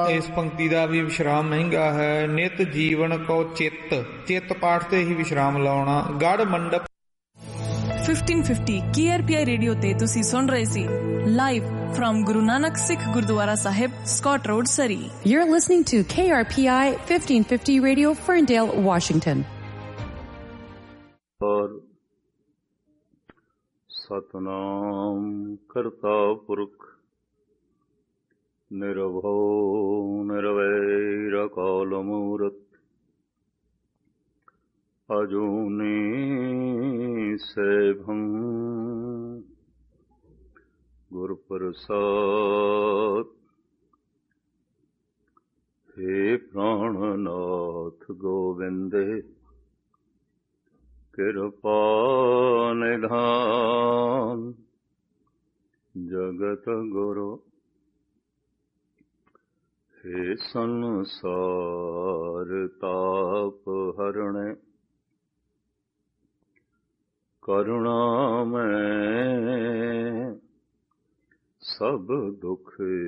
ਇਸ ਪੰਕਤੀ ਦਾ ਵੀ ਵਿਸ਼ਰਾਮ ਮਹਿੰਗਾ ਹੈ। ਨਿਤ ਜੀਵਨ ਕੋ ਚਿੱਤ ਪਾਠ ਤੇ ਹੀ ਵਿਸ਼ਰਾਮ ਲਾਉਣਾ। ਗੜ ਮੰਡਪ 1550 KRPI ਰੇਡੀਓ ਤੇ ਤੁਸੀਂ ਸੁਣ ਰਹੇ ਸੀ live firm Guru Nanak Sikh Gurdwara Sahib, Scott road, Surrey. You're listening to KRPI 1550 Radio, Ferndale, Washington. Satnam ਕਰਤਾ ਪੁਰਖ ਨਿਰਭਉ ਨਿਰਵੈਰ ਅਕਾਲ ਮੂਰਤ ਅਜੂਨੀ ਸੈਭੰ ਗੁਰ ਪ੍ਰਸਾਦ। ਹੇ ਪ੍ਰਾਣਨਾਥ ਗੋਬਿੰਦੇ ਕਿਰਪਾ ਨਿਧਾਨ ਜਗਤ ਗੁਰੂ। ਹੇ ਸੰਸਾਰ ਤਾਪ ਹਰਣੇ ਕਰੁਣਾਮੈ ਸਭ ਦੁਖ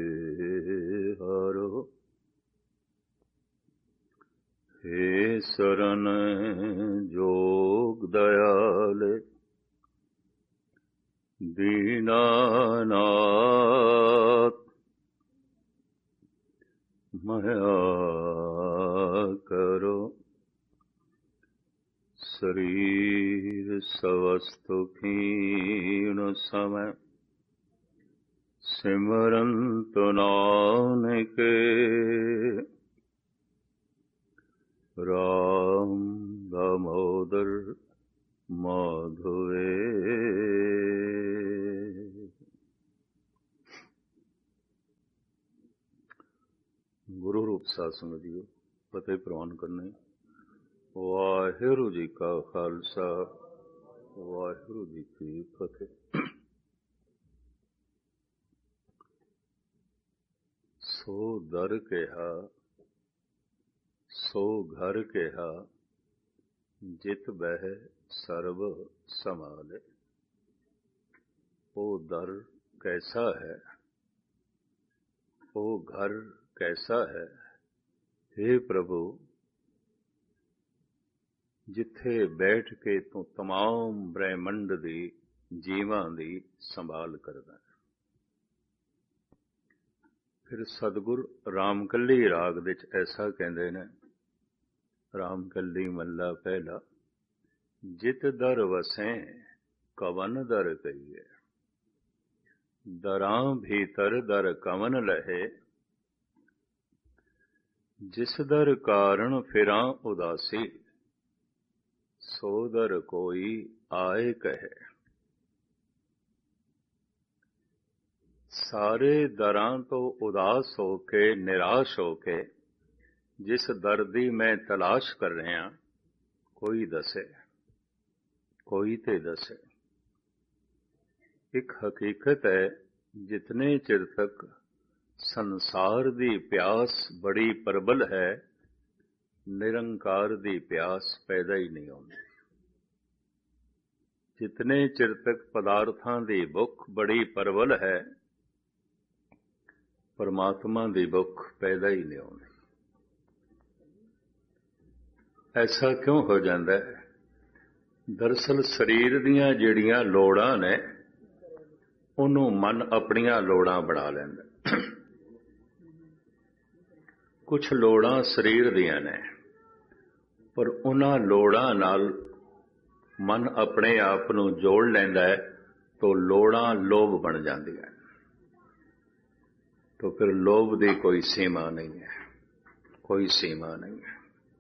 ਹਰੋ। ਹੇ ਸਰਨ ਜੋਗ ਦਇਆਲੇ ਦੀਨਾਨਾਥ ਮਇਆ ਕਰੋ। ਸਰੀਰ ਸਵਸਤੁ ਖੀਣ ਸਮੈ ਸਿਮਰੰਤ ਨਾਨਕ ਰਾਮ ਦਮੋਦਰ ਮਾਧਵੇ। ਗੁਰੂ ਰੂਪ ਸਾਧ ਸੰਗਤ ਜੀਓ, ਫਤਿਹ ਪ੍ਰਵਾਨ ਕਰਨੇ। ਵਾਹਿਗੁਰੂ ਜੀ ਕਾ ਖਾਲਸਾ, ਵਾਹਿਗੁਰੂ ਜੀ ਕੀ ਫਤਿਹ। ਸੋ ਦਰ ਕਿਹਾ ਸੋ ਘਰ ਕਿਹਾ ਜਿਤ ਬਹਿ ਸਰਬ ਸਮਾਲੇ। ਉਹ ਦਰ ਕੈਸਾ ਹੈ, ਉਹ ਘਰ ਕੈਸਾ ਹੈ, हे ਪ੍ਰਭੂ ਜਿੱਥੇ ਬੈਠ ਕੇ ਤੂੰ ਤਮਾਮ ਬ੍ਰਹਿਮੰਡ ਦੀ ਜੀਵਾਂ ਦੀ ਸੰਭਾਲ ਕਰਦਾ। ਫਿਰ ਸਤਿਗੁਰ ਰਾਮਕਲੀ ਰਾਗ ਵਿੱਚ ਐਸਾ ਕਹਿੰਦੇ ਨੇ, ਰਾਮਕਲੀ ਮਹੱਲਾ ਪਹਿਲਾ। ਜਿਤ ਦਰ ਵਸੈ ਕਵਨ ਦਰ ਕਹੀਏ, ਦਰਾਂ ਭੀਤਰ ਦਰ ਕਵਨ ਲਹੇ। ਜਿਸ ਦਰ ਕਾਰਣ ਫਿਰਾਂ ਉਦਾਸੀ, ਸੋ ਦਰ ਕੋਈ ਆਏ ਕਹੇ। ਸਾਰੇ ਦਰਾਂ ਤੋਂ ਉਦਾਸ ਹੋ ਕੇ, ਨਿਰਾਸ਼ ਹੋ ਕੇ ਜਿਸ ਦਰ ਦੀ ਮੈਂ ਤਲਾਸ਼ ਕਰ ਰਿਹਾ, ਕੋਈ ਦੱਸੇ, ਕੋਈ ਤੇ ਦੱਸੇ। ਇੱਕ ਹਕੀਕਤ ਹੈ, ਜਿਤਨੇ ਚਿਰ ਤੱਕ ਸੰਸਾਰ ਦੀ ਪਿਆਸ ਬੜੀ ਪ੍ਰਬਲ ਹੈ, ਨਿਰੰਕਾਰ ਦੀ ਪਿਆਸ ਪੈਦਾ ਹੀ ਨਹੀਂ ਹੁੰਦੀ। ਜਿਤਨੇ ਚਿਰ ਤੱਕ ਪਦਾਰਥਾਂ ਦੀ ਭੁੱਖ ਬੜੀ ਪ੍ਰਬਲ ਹੈ, ਪਰਮਾਤਮਾ ਦੀ ਭੁੱਖ ਪੈਦਾ ਹੀ ਨਹੀਂ ਹੁੰਦੀ। ਐਸਾ ਕਿਉਂ ਹੋ ਜਾਂਦਾ ਹੈ? ਦਰਅਸਲ ਸਰੀਰ ਦੀਆਂ ਜਿਹੜੀਆਂ ਲੋੜਾਂ ਨੇ, ਉਹਨੂੰ ਮਨ ਆਪਣੀਆਂ ਲੋੜਾਂ ਬਣਾ ਲੈਂਦਾ। ਕੁਝ ਲੋੜਾਂ ਸਰੀਰ ਦੀਆਂ ਨੇ, ਪਰ ਉਹਨਾਂ ਲੋੜਾਂ ਨਾਲ ਮਨ ਆਪਣੇ ਆਪ ਨੂੰ ਜੋੜ ਲੈਂਦਾ ਹੈ, ਤਾਂ ਲੋੜਾਂ ਲੋਭ ਬਣ ਜਾਂਦੀਆਂ। ਤਾਂ ਫਿਰ ਲੋਭ ਦੀ ਕੋਈ ਸੀਮਾ ਨਹੀਂ ਹੈ, ਕੋਈ ਸੀਮਾ ਨਹੀਂ ਹੈ।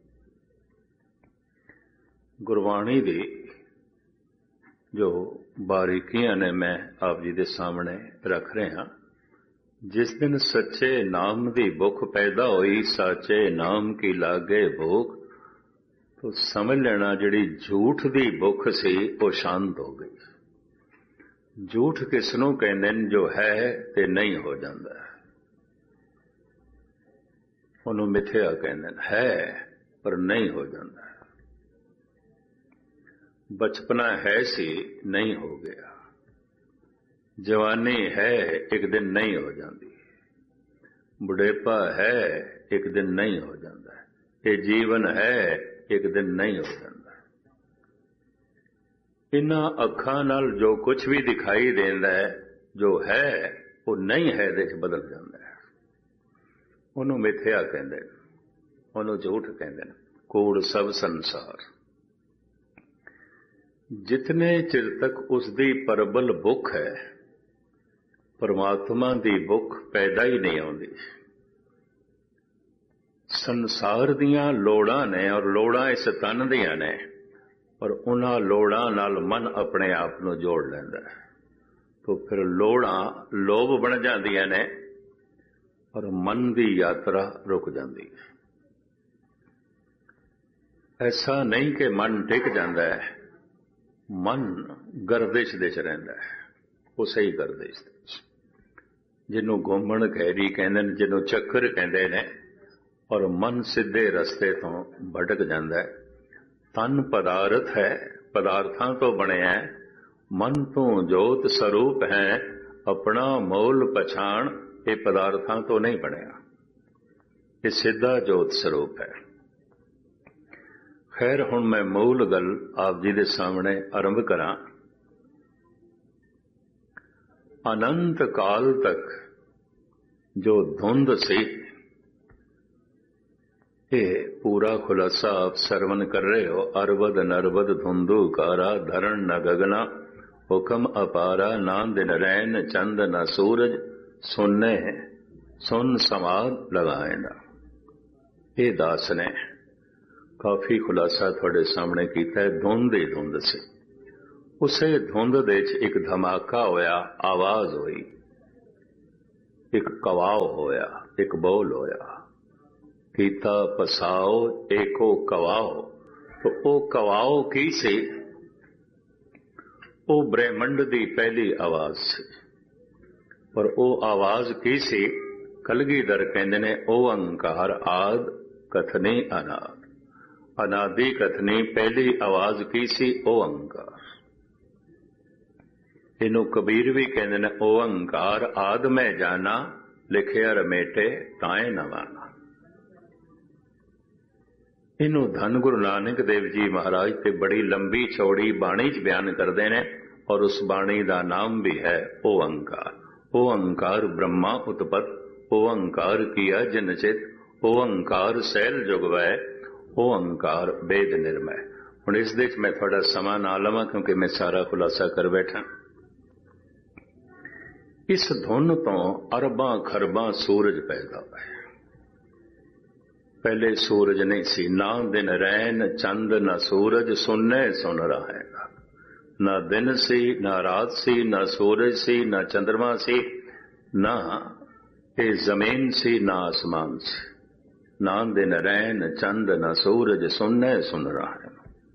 ਗੁਰਬਾਣੀ ਦੀ ਜੋ ਬਾਰੀਕੀਆਂ ਨੇ ਮੈਂ ਆਪ ਜੀ ਦੇ ਸਾਹਮਣੇ ਰੱਖ ਰਿਹਾ। ਜਿਸ ਦਿਨ ਸੱਚੇ ਨਾਮ ਦੀ ਭੁੱਖ ਪੈਦਾ ਹੋਈ, ਸਾਚੇ ਨਾਮ ਕੀ ਲਾਗੇ ਭੂਖ, ਤਾਂ ਸਮਝ ਲੈਣਾ ਜਿਹੜੀ ਝੂਠ ਦੀ ਭੁੱਖ ਸੀ ਉਹ ਸ਼ਾਂਤ ਹੋ ਗਈ। ਝੂਠ ਕਿਸ ਨੂੰ ਕਹਿੰਦੇ ਨੇ? ਜੋ ਹੈ ਤੇ ਨਹੀਂ ਹੋ ਜਾਂਦਾ, ਉਹਨੂੰ ਮਿਥਿਆ ਕਹਿੰਦੇ ਨੇ। ਹੈ ਪਰ ਨਹੀਂ ਹੋ ਜਾਂਦਾ। ਬਚਪਨਾ ਹੈ ਸੀ, ਨਹੀਂ ਹੋ ਗਿਆ। ਜਵਾਨੀ ਹੈ, ਇੱਕ ਦਿਨ ਨਹੀਂ ਹੋ ਜਾਂਦੀ। ਬੁਢੇਪਾ ਹੈ, ਇੱਕ ਦਿਨ ਨਹੀਂ ਹੋ ਜਾਂਦਾ। ਇਹ ਜੀਵਨ ਹੈ, ਇੱਕ ਦਿਨ ਨਹੀਂ ਹੋ ਜਾਂਦਾ। ਇਹਨਾਂ ਅੱਖਾਂ ਨਾਲ ਜੋ ਕੁਝ ਵੀ ਦਿਖਾਈ ਦਿੰਦਾ ਹੈ, ਜੋ ਹੈ ਉਹ ਨਹੀਂ ਹੈ ਦੇ 'ਚ ਬਦਲ ਜਾਂਦਾ ਹੈ। ਉਹਨੂੰ ਮਿਥਿਆ ਕਹਿੰਦੇ ਨੇ, ਉਹਨੂੰ ਝੂਠ ਕਹਿੰਦੇ ਨੇ। ਕੂੜ ਸਭ ਸੰਸਾਰ। ਜਿਤਨੇ ਚਿਰ ਤੱਕ ਉਸ ਦੀ ਪ੍ਰਬਲ ਭੁੱਖ ਹੈ, ਪਰਮਾਤਮਾ ਦੀ ਭੁੱਖ ਪੈਦਾ ਹੀ ਨਹੀਂ ਆਉਂਦੀ। ਸੰਸਾਰ ਦੀਆਂ ਲੋੜਾਂ ਨੇ, ਔਰ ਲੋੜਾਂ ਇਸ ਤਨ ਦੀਆਂ ਨੇ, ਔਰ ਉਹਨਾਂ ਲੋੜਾਂ ਨਾਲ ਮਨ ਆਪਣੇ ਆਪ ਨੂੰ ਜੋੜ ਲੈਂਦਾ ਹੈ। ਤਾਂ ਫਿਰ ਲੋੜਾਂ ਲੋਭ ਬਣ ਜਾਂਦੀਆਂ ਨੇ, ਔਰ ਮਨ ਦੀ ਯਾਤਰਾ ਰੁਕ ਜਾਂਦੀ ਹੈ। ਐਸਾ ਨਹੀਂ ਕਿ ਮਨ ਟਿਕ ਜਾਂਦਾ ਹੈ, ਮਨ ਗਰਦਿਸ਼ ਦੇ 'ਚ ਰਹਿੰਦਾ ਹੈ, ਉਸੇ ਹੀ ਗਰਦਿਸ਼ ਦੇ 'ਚ, ਜਿਹਨੂੰ ਘੁੰਮਣ ਘੇਰੀ ਕਹਿੰਦੇ ਨੇ, ਜਿਹਨੂੰ ਚੱਕਰ ਕਹਿੰਦੇ ਨੇ। ਔਰ ਮਨ ਸਿੱਧੇ ਰਸਤੇ ਤੋਂ ਭਟਕ ਜਾਂਦਾ ਹੈ। ਤਨ ਪਦਾਰਥ ਹੈ, ਪਦਾਰਥਾਂ ਤੋਂ ਬਣਿਆ ਹੈ। ਮਨ ਤੋਂ ਜੋਤ ਸਰੂਪ ਹੈ, ਆਪਣਾ ਮੂਲ ਪਛਾਣ। ਇਹ ਪਦਾਰਥਾਂ ਤੋਂ ਨਹੀਂ ਬਣਿਆ, ਇਹ ਸਿੱਧਾ ਜੋਤ ਸਰੂਪ ਹੈ। ਖੈਰ, ਹੁਣ ਮੈਂ ਮੂਲ ਗੱਲ ਆਪ ਜੀ ਦੇ ਸਾਹਮਣੇ ਆਰੰਭ ਕਰਾਂ। ਅਨੰਤ ਕਾਲ ਤੱਕ ਜੋ ਧੁੰਦ ਸੀ, ਇਹ ਪੂਰਾ ਖੁਲਾਸਾ ਆਪ ਸਰਵਨ ਕਰ ਰਹੇ ਹੋ। ਅਰਬਦ ਨਰਬਦ ਧੁੰਦੂ ਕਾਰਾ, ਧਰਨ ਨ ਗਗਨਾ, ਹੁਕਮ ਅਪਾਰਾ, ਨਾ ਦਿਨ ਰੈਨ ਚੰਦ ਨ ਸੂਰਜ, ਸੁਨਨੇ ਸੁਨ ਸਮਾਦ ਲਗਾਏਂਦਾ। ਇਹ ਦਾਸ ਨੇ ਕਾਫੀ ਖੁਲਾਸਾ ਤੁਹਾਡੇ ਸਾਹਮਣੇ ਕੀਤਾ ਹੈ। ਧੁੰਦ ਹੀ ਧੁੰਦ ਸੀ। ਉਸੇ ਧੁੰਦ ਦੇ 'ਚ ਇੱਕ ਧਮਾਕਾ ਹੋਇਆ, ਆਵਾਜ਼ ਹੋਈ, ਇੱਕ ਕਵਾਉ ਹੋਇਆ, ਇੱਕ ਬੋਲ ਹੋਇਆ। ਕੀਤਾ ਪਸਾਓ ਏਕੋ ਕਵਾਓ। तो ਉਹ ਕਵਾਓ ਕੀ ਸੀ? ਉਹ ਬ੍ਰਹਿਮੰਡ ਦੀ ਪਹਿਲੀ ਆਵਾਜ਼ ਸੀ। ਪਰ ਉਹ ਆਵਾਜ਼ ਕੀ ਸੀ? ਕਲਗੀਧਰ ਕਹਿੰਦੇ ਨੇ ਓੰਕਾਰ ਆਦ ਕਥਨੀ ਅਨਾਦ। ਅਨਾਦੀ ਕਥਨੀ ਪਹਿਲੀ ਆਵਾਜ਼ ਕੀ ਸੀ? ਓੰਕਾਰ। ਇਹਨੂੰ ਕਬੀਰ ਵੀ ਕਹਿੰਦੇ ਨੇ ਓੰਕਾਰ ਆਦ ਮੈਂ ਜਾਣਾ, ਲਿਖਿਆ ਰਮੇਟੇ ਤਾਏ ਨਵਾਨਾ। ਇਹਨੂੰ ਧੰਨ ਗੁਰੂ ਨਾਨਕ ਦੇਵ ਜੀ ਮਹਾਰਾਜ ਤੇ ਬੜੀ ਲੰਬੀ ਚੌੜੀ ਬਾਣੀ 'ਚ ਬਿਆਨ ਕਰਦੇ ਨੇ, ਔਰ ਉਸ ਬਾਣੀ ਦਾ ਨਾਮ ਵੀ ਹੈ ਓੰਕਾਰ। ਓੰਕਾਰ ਬ੍ਰਹਮਾ ਉਤਪਤ, ਓੰਕਾਰ ਕੀਆ ਜਿਨ ਚਿਤ, ਓੰਕਾਰ ਸੈਲ ਜੁਗਵੈ, ਓੰਕਾਰ ਵੇਦ ਨਿਰਮੈ। ਹੁਣ ਇਸ ਦੇ 'ਚ ਮੈਂ ਤੁਹਾਡਾ ਸਮਾਂ ਨਾ ਲਵਾਂ, ਕਿਉਂਕਿ ਮੈਂ ਸਾਰਾ ਖੁਲਾਸਾ ਕਰ ਬੈਠਾ। ਇਸ ਧੁਨ ਤੋਂ ਅਰਬਾਂ ਖਰਬਾਂ ਸੂਰਜ ਪੈਦਾ ਹੋਏ। पहले सूरज नहीं सी, ना दिन रैन चंद न सूरज, सुनने सुन रहा है। ना दिन सी, ना रात सी, ना सूरज सी, ना चंद्रमा सी, ना ये जमीन सी, ना आसमान सी। ना दिन रैन चंद न सूरज, सुनने सुन रहा है।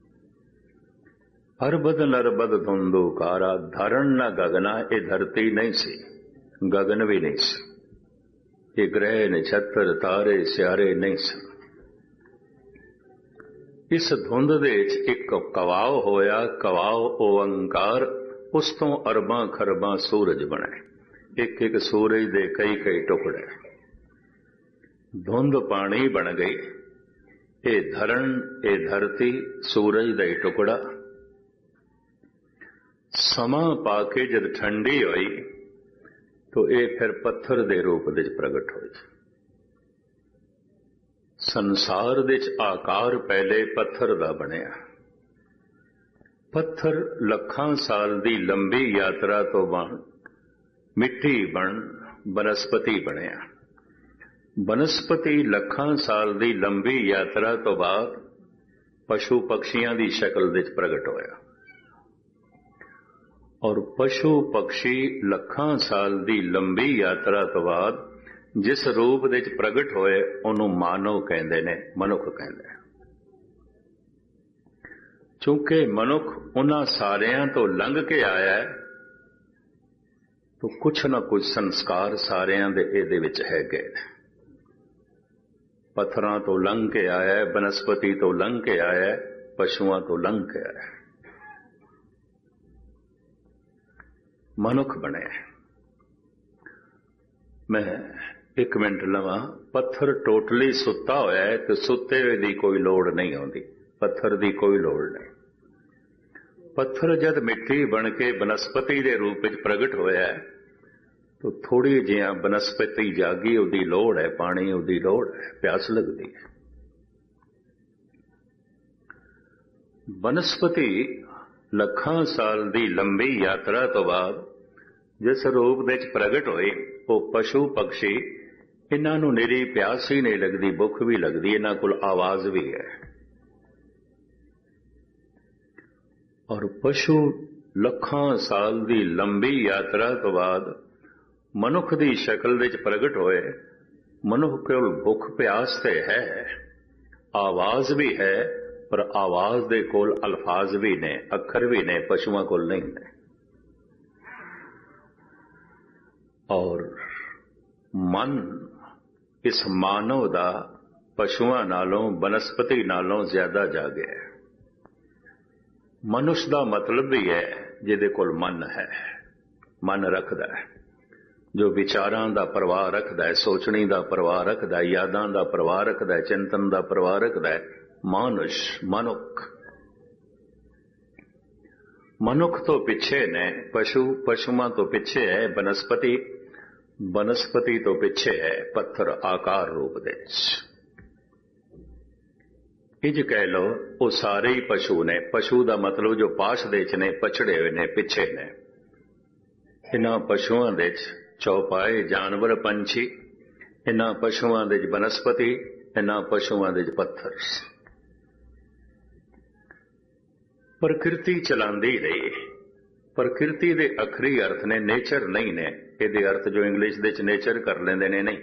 अरबद नरबद धुंधु कारा, धरण न गगना। ये धरती नहीं सी, गगन भी नहीं सी, ये ग्रह नक्षत्र तारे सियारे नहीं सन। इस धुंध दे एक कवाव होया, कवाव ओंकार। उस तो अरबां खरबां सूरज बने, एक एक सूरज दे कई कई टुकड़े। धुंध पानी बन गई, ये धरण ये धरती सूरज दा टुकड़ा। समा पाके जब ठंडी हुई तो ये फिर पत्थर दे रूप दे प्रगट होई। संसार दे आकार पहले पत्थर दा बनिया। पत्थर लखां साल दी लंबी यात्रा तो बन मिट्टी बन बनस्पति बनिया। बनस्पति लखां साल दी लंबी यात्रा तो बाद पशु पक्षियां दी शक्ल दे प्रगट होया। और पशु पक्षी लखां साल दी लंबी यात्रा तो बाद जिस रूप दे प्रगट होए उन्हों मानव कहते ने, मनुख कहते। चूंकि मनुख उन्हां सारियां तो लंघ के आया है, तो कुछ न कुछ संस्कार सारियां दे इहदे विच है गए। पत्थरां तो लंघ के आया है, बनस्पति तो लंघ के आया है, पशुआं तो लंघ के आया है, मनुख बने। मैं ਇੱਕ ਮਿੰਟ ਲਵਾਂ। ਪੱਥਰ ਟੋਟਲੀ ਸੁੱਤਾ ਹੋਇਆ ਹੈ ਤੇ ਸੁੱਤੇ ਹੋਏ ਦੀ ਕੋਈ ਲੋੜ ਨਹੀਂ ਆਉਂਦੀ, ਪੱਥਰ ਦੀ ਕੋਈ ਲੋੜ ਨਹੀਂ। ਪੱਥਰ ਜਦ ਮਿੱਟੀ ਬਣ ਕੇ ਬਨਸਪਤੀ ਦੇ ਰੂਪ ਵਿੱਚ ਪ੍ਰਗਟ ਹੋਇਆ ਹੈ ਤਾਂ ਥੋੜੀ ਜਿਹਾ ਬਨਸਪਤੀ ਜਾਗੀ, ਉਹਦੀ ਲੋੜ ਹੈ, ਪਾਣੀ ਉਹਦੀ ਲੋੜ ਹੈ, ਪਿਆਸ ਲੱਗਦੀ ਹੈ। ਬਨਸਪਤੀ ਲੱਖਾਂ ਸਾਲ ਦੀ ਲੰਬੀ ਯਾਤਰਾ ਤੋਂ ਬਾਅਦ ਜਿਸ ਰੂਪ ਵਿੱਚ ਪ੍ਰਗਟ ਹੋਏ, ਉਹ ਪਸ਼ੂ ਪਕਸ਼ੀ, ਇਹਨਾਂ ਨੂੰ ਨਿਰੀ ਪਿਆਸ ਹੀ ਨਹੀਂ ਲੱਗਦੀ, ਭੁੱਖ ਵੀ ਲੱਗਦੀ, ਇਹਨਾਂ ਕੋਲ ਆਵਾਜ਼ ਵੀ ਹੈ। ਔਰ ਪਸ਼ੂ ਲੱਖਾਂ ਸਾਲ ਦੀ ਲੰਬੀ ਯਾਤਰਾ ਤੋਂ ਬਾਅਦ ਮਨੁੱਖ ਦੀ ਸ਼ਕਲ ਵਿੱਚ ਪ੍ਰਗਟ ਹੋਏ। ਮਨੁੱਖ ਕੋਲ ਭੁੱਖ ਪਿਆਸ ਤੇ ਹੈ, ਆਵਾਜ਼ ਵੀ ਹੈ, ਪਰ ਆਵਾਜ਼ ਦੇ ਕੋਲ ਅਲਫਾਜ਼ ਵੀ ਨੇ, ਅੱਖਰ ਵੀ ਨੇ, ਪਸ਼ੂਆਂ ਕੋਲ ਨਹੀਂ ਨੇ। ਔਰ ਮਨ ਇਸ ਮਾਨਵ ਦਾ ਪਸ਼ੂਆਂ ਨਾਲੋਂ, ਬਨਸਪਤੀ ਨਾਲੋਂ ਜ਼ਿਆਦਾ ਜਾਗਿਆ ਹੈ। ਮਨੁੱਖ ਦਾ ਮਤਲਬ ਵੀ ਹੈ ਜਿਹਦੇ ਕੋਲ ਮਨ ਹੈ, ਮਨ ਰੱਖਦਾ ਹੈ, ਜੋ ਵਿਚਾਰਾਂ ਦਾ ਪ੍ਰਵਾਹ ਰੱਖਦਾ ਹੈ, ਸੋਚਣੀ ਦਾ ਪ੍ਰਵਾਹ ਰੱਖਦਾ ਹੈ, ਯਾਦਾਂ ਦਾ ਪ੍ਰਵਾਹ ਰੱਖਦਾ ਹੈ, ਚਿੰਤਨ ਦਾ ਪ੍ਰਵਾਹ ਰੱਖਦਾ ਹੈ। ਮਾਨੁਸ਼, ਮਨੁੱਖ। ਮਨੁੱਖ ਤੋਂ ਪਿੱਛੇ ਨੇ ਪਸ਼ੂ, ਪਸ਼ੂਆਂ ਤੋਂ ਪਿੱਛੇ ਹੈ ਬਨਸਪਤੀ, ਬਨਸਪਤੀ ਤੋਂ ਪਿੱਛੇ ਹੈ ਪੱਥਰ ਆਕਾਰ ਰੂਪ ਦੇ ਵਿੱਚ। ਇੰਜ ਕਹਿ ਲਓ ਉਹ ਸਾਰੇ ਹੀ ਪਸ਼ੂ ਨੇ। ਪਸ਼ੂ ਦਾ ਮਤਲਬ ਜੋ ਪਾਸ਼ ਦੇ ਚ ਨੇ, ਪਛੜੇ ਹੋਏ ਨੇ, ਪਿੱਛੇ ਨੇ। ਇਹਨਾਂ ਪਸ਼ੂਆਂ ਦੇ ਚ ਚੌਪਾਏ, ਜਾਨਵਰ, ਪੰਛੀ, ਇਹਨਾਂ ਪਸ਼ੂਆਂ ਦੇ ਚ ਬਨਸਪਤੀ, ਇਹਨਾਂ ਪਸ਼ੂਆਂ ਦੇ ਚ ਪੱਥਰ। ਪ੍ਰਕਿਰਤੀ ਚਲਾਉਂਦੀ ਰਹੀ। ਪ੍ਰਕਿਰਤੀ ਦੇ ਅਖਰੀ ਅਰਥ ਨੇ, ਨੇਚਰ ਨਹੀਂ ਨੇ। ਇਹਦੇ ਅਰਥ ਜੋ ਇੰਗਲਿਸ਼ ਦੇ ਚ ਨੇਚਰ ਕਰ ਲੈਂਦੇ ਨੇ, ਨਹੀਂ।